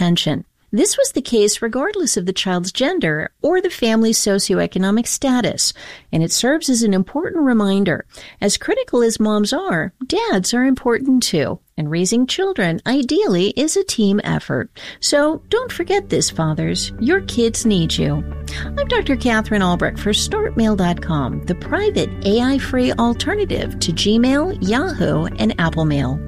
attention. This was the case regardless of the child's gender or the family's socioeconomic status, and it serves as an important reminder. As critical as moms are, dads are important too, and raising children, ideally, is a team effort. So don't forget this, fathers. Your kids need you. I'm Dr. Catherine Albrecht for StartMail.com, the private AI-free alternative to Gmail, Yahoo, and Apple Mail.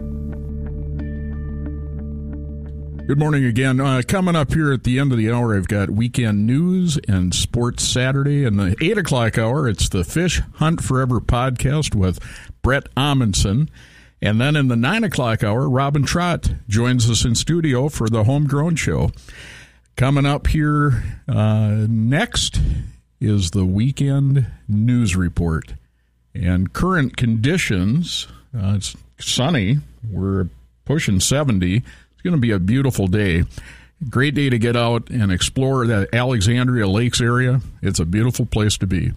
Good morning again. Coming up here at the end of the hour, I've got weekend news and Sports Saturday. In the 8 o'clock hour, it's the Fish Hunt Forever podcast with Brett Amundsen. And then in the 9 o'clock hour, Robin Trott joins us in studio for the Homegrown Show. Coming up here next is the weekend news report. And current conditions, it's sunny. We're pushing 70. It's going to be a beautiful day. Great day to get out and explore the Alexandria Lakes area. It's a beautiful place to be.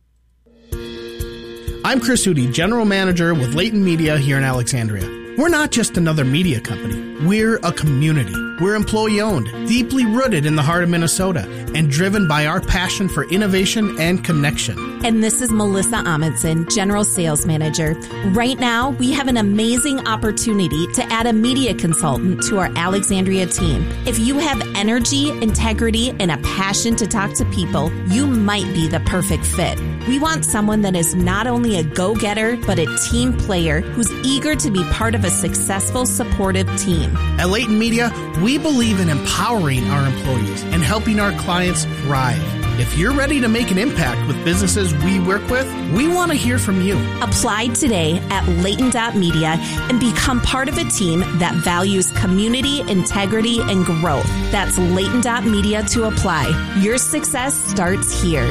I'm Chris Hootie, General Manager with Leighton Media here in Alexandria. We're not just another media company. We're a community. We're employee-owned, deeply rooted in the heart of Minnesota, and driven by our passion for innovation and connection. And this is Melissa Amundsen, General Sales Manager. Right now, we have an amazing opportunity to add a media consultant to our Alexandria team. If you have energy, integrity, and a passion to talk to people, you might be the perfect fit. We want someone that is not only a go-getter, but a team player who's eager to be part of a successful, supportive team. At Leighton Media, we believe in empowering our employees and helping our clients thrive. If you're ready to make an impact with businesses we work with, we want to hear from you. Apply today at Leighton.media and become part of a team that values community, integrity, and growth. That's Leighton.media to apply. Your success starts here.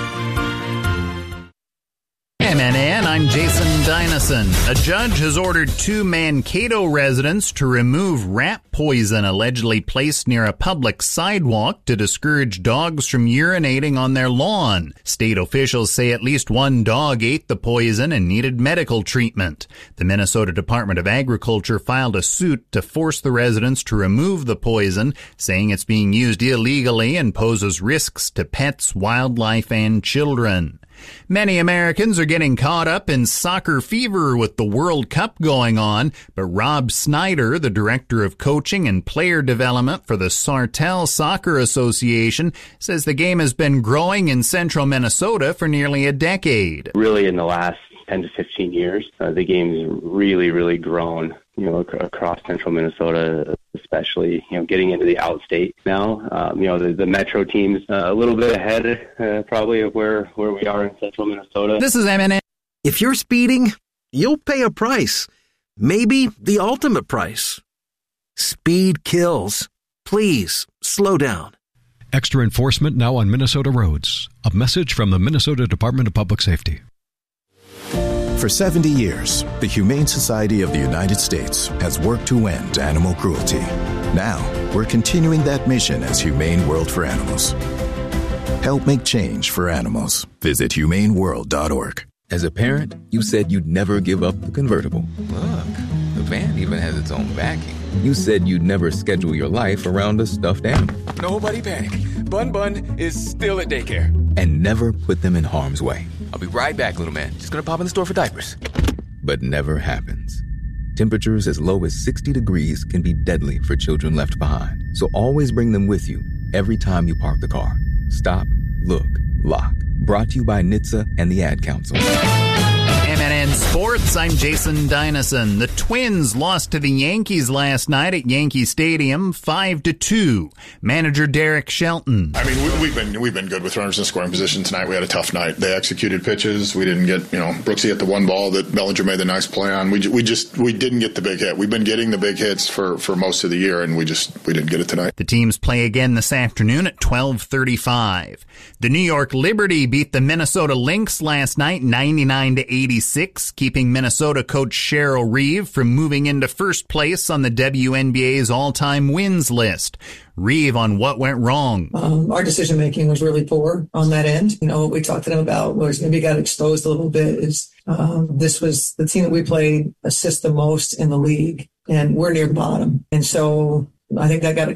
MNN, I'm Jason Dynison. A judge has ordered 2 Mankato residents to remove rat poison allegedly placed near a public sidewalk to discourage dogs from urinating on their lawn. State officials say at least 1 dog ate the poison and needed medical treatment. The Minnesota Department of Agriculture filed a suit to force the residents to remove the poison, saying it's being used illegally and poses risks to pets, wildlife, and children. Many Americans are getting caught up in soccer fever with the World Cup going on, but Rob Snyder, the director of coaching and player development for the Sartell Soccer Association, says the game has been growing in central Minnesota for nearly a decade. Really, in the last 10 to 15 years, the game's really grown, across central Minnesota, especially, getting into the outstate now. The metro team's a little bit ahead, probably, of where we are in central Minnesota. This is MNN. If you're speeding, you'll pay a price. Maybe the ultimate price. Speed kills. Please, slow down. Extra enforcement now on Minnesota roads. A message from the Minnesota Department of Public Safety. For 70 years, the Humane Society of the United States has worked to end animal cruelty. Now, we're continuing that mission as Humane World for Animals. Help make change for animals. Visit humaneworld.org. As a parent, you said you'd never give up the convertible. Look, the van even has its own backing. You said you'd never schedule your life around a stuffed animal. Nobody panic. Bun is still at daycare. And never put them in harm's way. I'll be right back, little man. Just gonna pop in the store for diapers. But never happens. Temperatures as low as 60 degrees can be deadly for children left behind. So always bring them with you every time you park the car. Stop, look, lock. Brought to you by NHTSA and the Ad Council. MNN Sports, I'm Jason Dynison. The Twins lost to the Yankees last night at Yankee Stadium 5-2. Manager Derek Shelton. I mean, we've been good with runners in scoring position tonight. We had a tough night. They executed pitches. We didn't get, Brooksy hit the one ball that Bellinger made the nice play on. We didn't get the big hit. We've been getting the big hits for most of the year, and we didn't get it tonight. The teams play again this afternoon at 12:35. The New York Liberty beat the Minnesota Lynx last night 99-86, keeping Minnesota coach Cheryl Reeve from moving into first place on the WNBA's all-time wins list. Reeve on what went wrong. Our decision-making was really poor on that end. What we talked to them about was maybe got exposed a little bit is this was the team that we played assist the most in the league, and we're near the bottom. And so I think that got